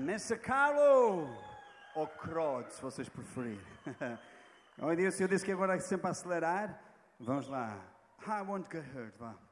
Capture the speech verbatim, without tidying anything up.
Nessa Carlo ou Crowd, se vocês preferirem. Eu disse, eu disse que agora é sempre a acelerar. Vamos lá. I want to get hurt, vá.